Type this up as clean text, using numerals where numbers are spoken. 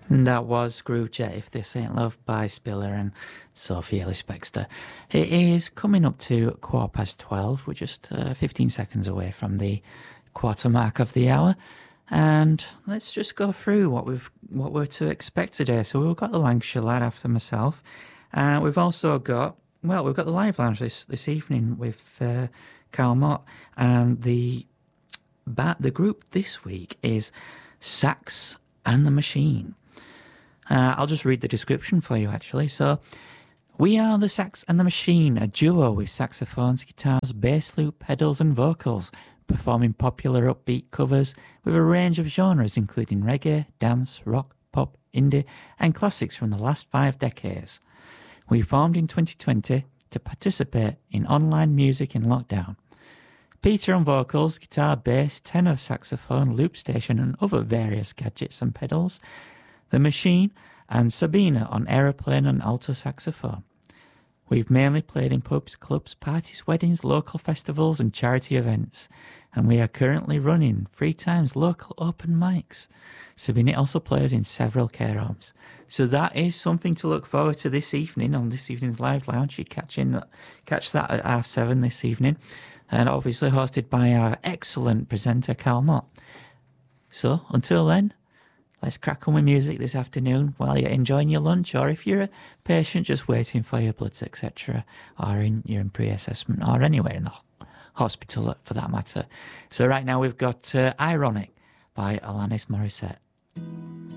And that was Groovejet, If This Ain't Love by Spiller and Sophie Ellis-Bextor. It is coming up to 12:15. We're just 15 seconds away from the quarter mark of the hour. And let's just go through what we're to expect today. So we've got the Lancashire Lad after myself. We've also got, we've got the Live Lounge this evening with Carl Mott. And the group this week is Sax and the Machine. I'll just read the description for you, actually. So, we are the Sax and the Machine, a duo with saxophones, guitars, bass loop, pedals and vocals, performing popular upbeat covers with a range of genres including reggae, dance, rock, pop, indie and classics from the last 5 decades. We formed in 2020 to participate in online music in lockdown. Peter on vocals, guitar, bass, tenor saxophone, loop station and other various gadgets and pedals. The Machine and Sabina on aeroplane and alto saxophone. We've mainly played in pubs, clubs, parties, weddings, local festivals and charity events. And we are currently running 3 times local open mics. Sabina also plays in several care homes. So that is something to look forward to this evening on this evening's Live Lounge. You catch that at 7:30 this evening. And obviously hosted by our excellent presenter, Carl Mott. So until then, let's crack on with music this afternoon while you're enjoying your lunch, or if you're a patient just waiting for your bloods, etc., or you're in pre-assessment, or anywhere in the hospital for that matter. So right now we've got Ironic by Alanis Morissette.